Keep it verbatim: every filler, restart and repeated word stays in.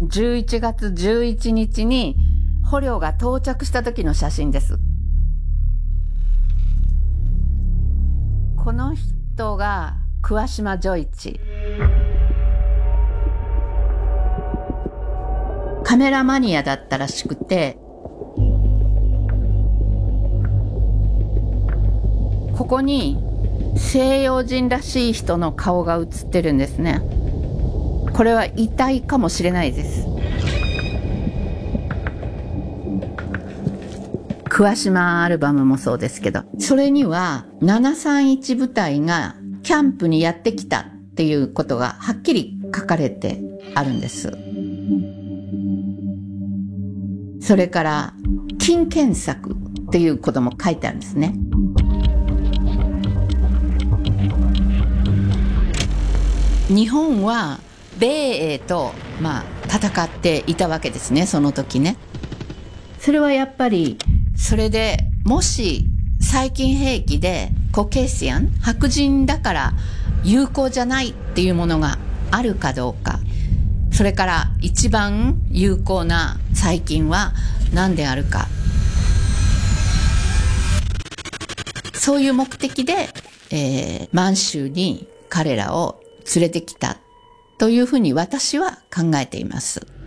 じゅういちがつじゅういちにちに捕虜が到着した時の写真です。この人が桑島ジョイチ。カメラマニアだったらしくて、ここに西洋人らしい人の顔が写ってるんですね。これは遺体かもしれないです。桑島アルバムもそうですけど、それにはななさんいち部隊がキャンプにやってきたっていうことがはっきり書かれてあるんです。それから金検索っていうことも書いてあるんですね。日本は米英と、まあ、戦っていたわけですね、その時ね。それはやっぱり、それでもし細菌兵器でコケーシアン、白人だから有効じゃないっていうものがあるかどうか、それから一番有効な細菌は何であるか、そういう目的で、えー、満州に彼らを連れてきたというふうに私は考えています。